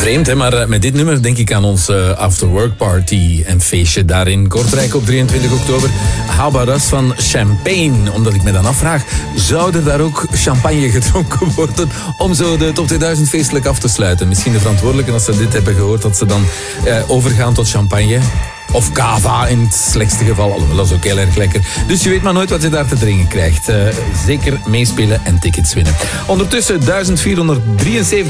Vreemd, hè? Maar met dit nummer denk ik aan ons afterwork party en feestje daar in Kortrijk op 23 oktober. How about us van Champagne? Omdat ik me dan afvraag, zou er daar ook champagne gedronken worden om zo de top 2000 feestelijk af te sluiten? Misschien de verantwoordelijken, als ze dit hebben gehoord, dat ze dan overgaan tot champagne. Of cava in het slechtste geval. Alhoewel, dat is ook heel erg lekker. Dus je weet maar nooit wat je daar te drinken krijgt. Zeker meespelen en tickets winnen. Ondertussen 1473